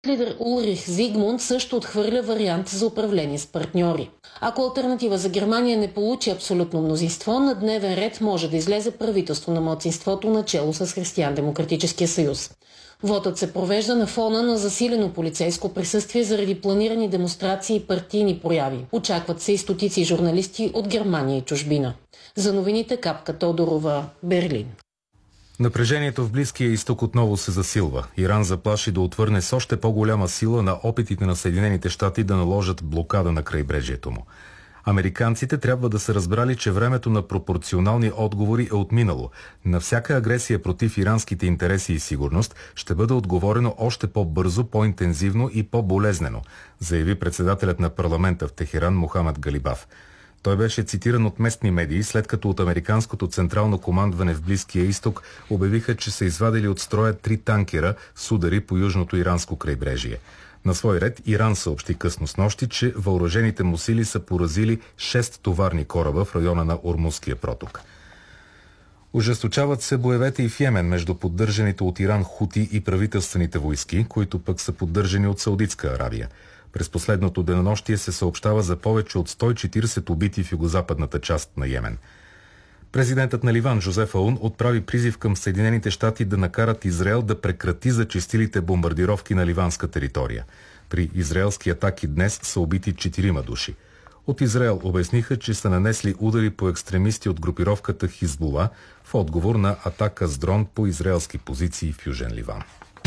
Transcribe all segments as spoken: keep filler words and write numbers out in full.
Лидер Улрих Зигмунд също отхвърля вариант за управление с партньори. Ако алтернатива за Германия не получи абсолютно мнозинство, на дневен ред може да излезе правителство на малцинството начело с Християн-демократическия съюз. Вотът се провежда на фона на засилено полицейско присъствие заради планирани демонстрации и партийни прояви. Очакват се и стотици журналисти от Германия и чужбина. За новините Капка Тодорова, Берлин. Напрежението в Близкия изток отново се засилва. Иран заплаши да отвърне с още по-голяма сила на опитите на Съединените щати да наложат блокада на крайбрежието му. Американците трябва да са разбрали, че времето на пропорционални отговори е отминало. На всяка агресия против иранските интереси и сигурност ще бъде отговорено още по-бързо, по-интензивно и по-болезнено, заяви председателят на парламента в Техеран Мохамед Галибаф. Той беше цитиран от местни медии, след като от американското централно командване в Близкия изток обявиха, че са извадили от строя три танкера с удари по южното иранско крайбрежие. На свой ред Иран съобщи късно снощи, че въоръжените му сили са поразили шест товарни кораба в района на Ормузския проток. Ожесточават се боевете и в Йемен между поддържаните от Иран хути и правителствените войски, които пък са поддържани от Саудитска Арабия. През последното денонощие се съобщава за повече от сто и четиридесет убити в югозападната част на Йемен. Президентът на Ливан Жозеф Аун отправи призив към Съединените щати да накарат Израел да прекрати зачестилите бомбардировки на ливанска територия. При израелски атаки днес са убити четирима души. От Израел обясниха, че са нанесли удари по екстремисти от групировката Хизбула в отговор на атака с дрон по израелски позиции в Южен Ливан.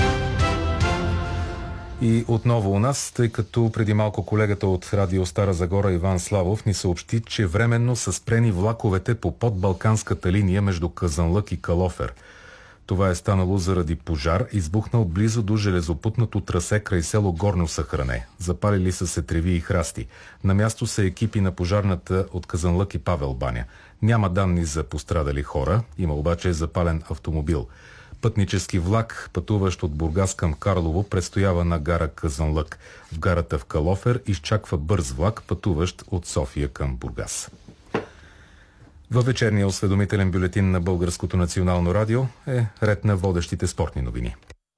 И отново у нас, тъй като преди малко колегата от Радио Стара Загора Иван Славов ни съобщи, че временно са спрени влаковете по подбалканската линия между Казанлък и Калофер. Това е станало заради пожар, избухнал близо до железопътното трасе край село Горно Сахране. Запалили са се треви и храсти. На място са екипи на пожарната от Казанлък и Павел Баня. Няма данни за пострадали хора, има обаче запален автомобил. Пътнически влак, пътуващ от Бургас към Карлово, престоява на гара Казанлък. В гарата в Калофер изчаква бърз влак, пътуващ от София към Бургас. Във вечерния осведомителен бюлетин на Българското национално радио е ред на водещите спортни новини.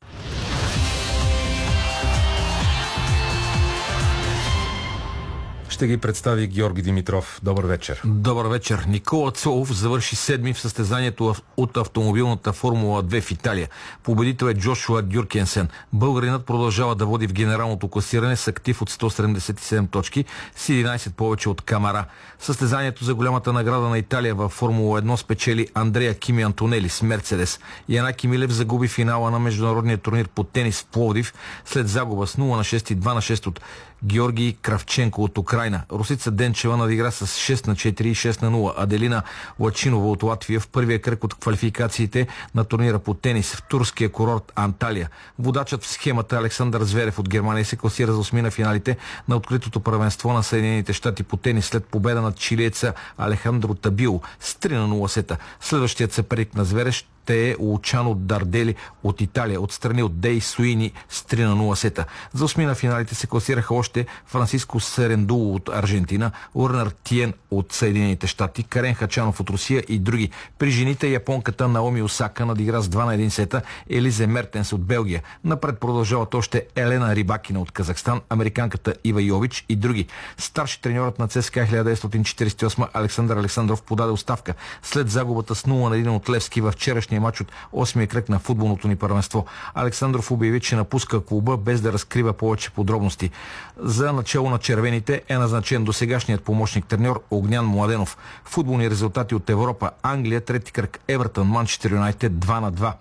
Ще ги представи Георги Димитров. Добър вечер. Добър вечер. Никола Цолов завърши седми в състезанието от автомобилната Формула две в Италия. Победител е Джошуа Дюркенсен. Българинът продължава да води в генералното класиране с актив от сто седемдесет и седем точки, с единайсет повече от Камара. Състезанието за голямата награда на Италия във Формула едно спечели Андреа Кими Антонели с Мерцедес. Янаки Милев загуби финала на международния турнир по тенис в Пловдив след загуба с нула на шест и два на шест от Георги Кравченко от Украйна. Русица Денчева надигра с шест на четири и шест на нула. Аделина Лачинова от Латвия в първия кръг от квалификациите на турнира по тенис в турския курорт Анталия. Водачът в схемата Александър Зверев от Германия се класира за осми на финалите на откритото първенство на Съединените щати по тенис след победа над чилиеца Алехандро Табио с три на нула сета. Следващият съперник на Зверев те е Лучано Дардели от Италия, отстрани от Дей Суини с три на нула сета. За осми на финалите се класираха още Франциско Серендуло от Аржентина, Урнар Тиен от Съединените щати, Карен Хачанов от Русия и други. При жените японката Наоми Осака надигра с два на един сета Елизе Мертенс от Белгия. Напред продължават още Елена Рибакина от Казахстан, американката Ива Йович и други. Старши треньорът на ЦСКА хиляда деветстотин четирийсет и осма Александър Александров подаде оставка след загубата с нула на един от Левски във вчерашния матч от осмия кръг на футболното ни първенство. Александров обяви, че напуска клуба без да разкрива повече подробности. За начало на червените е назначен досегашният помощник треньор Огнян Младенов. Футболни резултати от Европа: Англия трети кръг Евертън Манчестър Юнайтед два на два.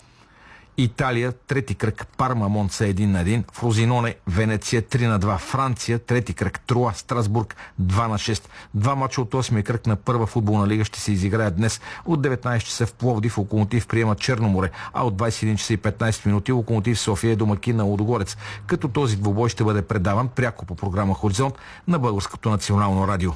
Италия трети кръг Парма Монца един на един, Фрозиноне Венеция три на два, Франция трети кръг Труа Страсбург два на шест. Два мача от осмия кръг на първа футболна лига ще се изиграят днес от деветнайсет часа в Пловдив. Локомотив приема Черноморе, а от двайсет и един часа и петнайсет минути Локомотив София е домакин на Лудогорец, като този двубой ще бъде предаван пряко по програма Хоризонт на Българското национално радио.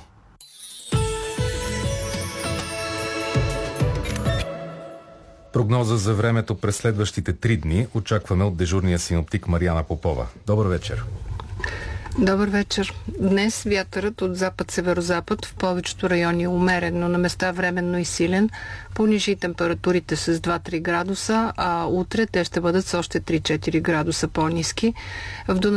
Прогноза за времето през следващите три дни очакваме от дежурния синоптик Мариана Попова. Добър вечер. Добър вечер. Днес вятърът от запад-северозапад в повечето райони е умерен, но на места временно и силен. Понижи температурите с два-три градуса, а утре те ще бъдат с още три-четири градуса по-ниски. В